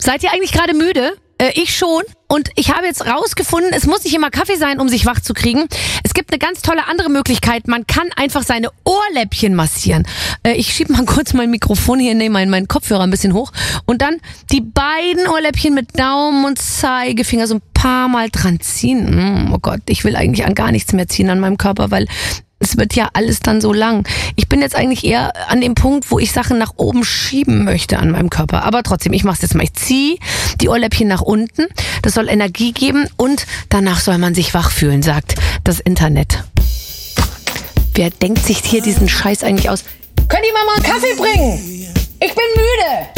Seid ihr eigentlich gerade müde? Ich schon. Und ich habe jetzt rausgefunden, es muss nicht immer Kaffee sein, um sich wach zu kriegen. Es gibt eine ganz tolle andere Möglichkeit. Man kann einfach seine Ohrläppchen massieren. Ich schiebe mal kurz mein Mikrofon hier, nehme meinen Kopfhörer ein bisschen hoch. Und dann die beiden Ohrläppchen mit Daumen und Zeigefinger so ein paar Mal dran ziehen. Oh Gott, ich will eigentlich an gar nichts mehr ziehen an meinem Körper, weil es wird ja alles dann so lang. Ich bin jetzt eigentlich eher an dem Punkt, wo ich Sachen nach oben schieben möchte an meinem Körper. Aber trotzdem, ich mach's jetzt mal. Ich ziehe die Ohrläppchen nach unten. Das soll Energie geben und danach soll man sich wach fühlen, sagt das Internet. Wer denkt sich hier diesen Scheiß eigentlich aus? Könnt ihr mir mal einen Kaffee bringen? Ich bin müde.